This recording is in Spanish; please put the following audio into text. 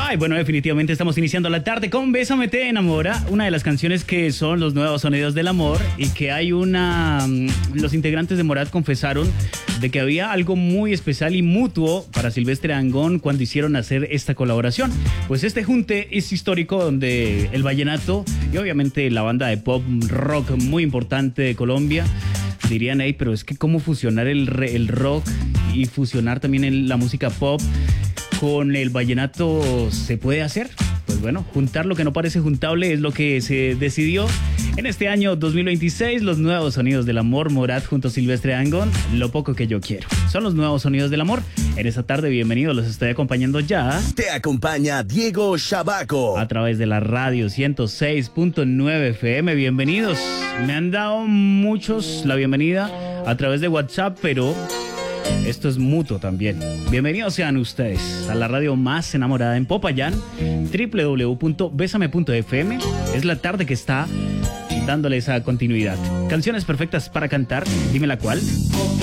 Ay, bueno, definitivamente estamos iniciando la tarde con Bésame te enamora, una de las canciones que son los nuevos sonidos del amor y que hay los integrantes de Morat confesaron de que había algo muy especial y mutuo para Silvestre Dangond cuando hicieron hacer esta colaboración. Pues este junte es histórico donde el vallenato y obviamente la banda de pop rock muy importante de Colombia dirían, hey, pero es que cómo fusionar el rock y fusionar también la música pop con el vallenato se puede hacer. Pues bueno, juntar lo que no parece juntable es lo que se decidió en este año 2026. Los nuevos sonidos del amor, Morat junto a Silvestre Dangond, lo poco que yo quiero. Son los nuevos sonidos del amor. En esta tarde, bienvenidos, los estoy acompañando ya. Te acompaña Diego Shabaco A través de la radio 106.9 FM. Bienvenidos. Me han dado muchos la bienvenida a través de WhatsApp, pero esto es mutuo también. Bienvenidos sean ustedes a la radio más enamorada en Popayán, www.besame.fm. Es la tarde que está dándole esa continuidad. Canciones perfectas para cantar, dime la cual.